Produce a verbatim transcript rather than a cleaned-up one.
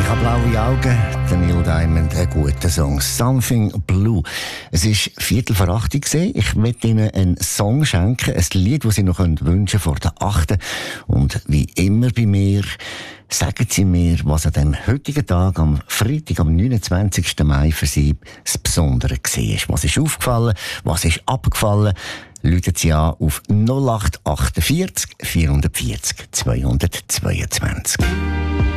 Ich habe blaue Augen, der Neil Diamond, ein guter Song. Something Blue. Es war Viertel vor acht. Ich möchte Ihnen einen Song schenken, ein Lied, das Sie noch wünschen können vor der achten. Und wie immer bei mir, sagen Sie mir, was an dem heutigen Tag, am Freitag, am neunundzwanzigsten Mai, für Sie das Besondere war. Was ist aufgefallen? Was ist abgefallen? Rufen Sie an auf null acht achtundvierzig vierhundertvierzig zweihundertzweiundzwanzig.